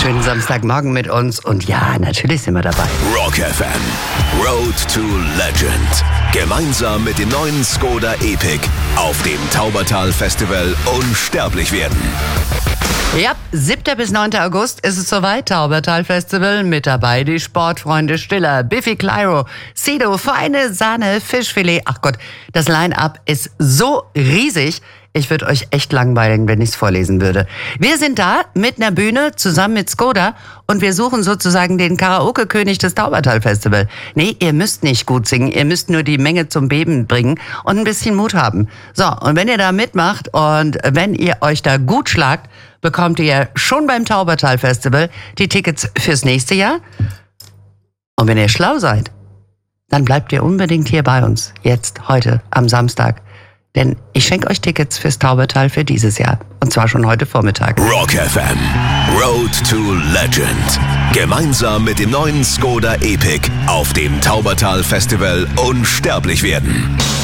schönen Samstagmorgen mit uns und ja, natürlich sind wir dabei. Rock FM, Road to Legend. Gemeinsam mit dem neuen Skoda Epic auf dem Taubertal Festival unsterblich werden. Ja, 7. bis 9. August ist es soweit, Taubertal Festival. Mit dabei die Sportfreunde Stiller, Biffy Clyro, Sido, Feine Sahne, Fischfilet. Ach Gott, das Line-Up ist so riesig. Ich würde euch echt langweilen, wenn ich es vorlesen würde. Wir sind da mit einer Bühne zusammen mit Skoda und wir suchen sozusagen den Karaoke-König des Taubertal Festival. Nee, ihr müsst nicht gut singen, ihr müsst nur die Menge zum Beben bringen und ein bisschen Mut haben. So, und wenn ihr da mitmacht und wenn ihr euch da gut schlagt, bekommt ihr schon beim Taubertal Festival die Tickets fürs nächste Jahr. Und wenn ihr schlau seid, dann bleibt ihr unbedingt hier bei uns, jetzt, heute, am Samstag. Denn ich schenke euch Tickets fürs Taubertal für dieses Jahr. Und zwar schon heute Vormittag. Rock FM, Road to Legend. Gemeinsam mit dem neuen Skoda Epic auf dem Taubertal Festival unsterblich werden.